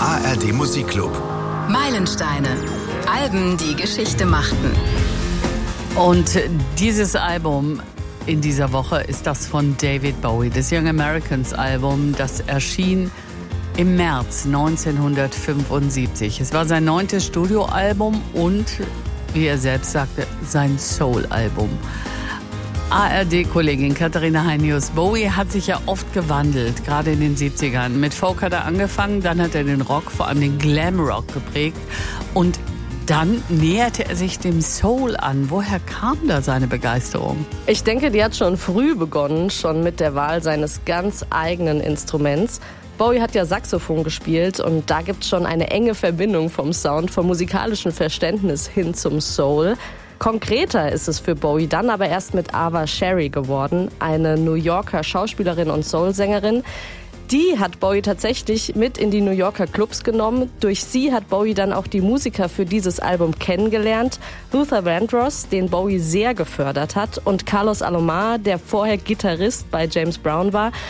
ARD Musikclub. Meilensteine. Alben, die Geschichte machten. Und dieses Album in dieser Woche ist das von David Bowie, das Young Americans Album, das erschien im März 1975. Es war sein 9. Studioalbum und, wie er selbst sagte, sein Soul-Album. ARD-Kollegin Katharina Heinius. Bowie hat sich ja oft gewandelt, gerade in den 70ern. Mit Folk hat er angefangen, dann hat er den Rock, vor allem den Glam-Rock geprägt und dann näherte er sich dem Soul an. Woher kam da seine Begeisterung? Ich denke, die hat schon früh begonnen, schon mit der Wahl seines ganz eigenen Instruments. Bowie hat ja Saxophon gespielt und da gibt es schon eine enge Verbindung vom Sound, vom musikalischen Verständnis hin zum Soul. Konkreter ist es für Bowie dann aber erst mit Ava Sherry geworden, eine New Yorker Schauspielerin und Soul-Sängerin. Die hat Bowie tatsächlich mit in die New Yorker Clubs genommen. Durch sie hat Bowie dann auch die Musiker für dieses Album kennengelernt. Luther Vandross, den Bowie sehr gefördert hat, und Carlos Alomar, der vorher Gitarrist bei James Brown war.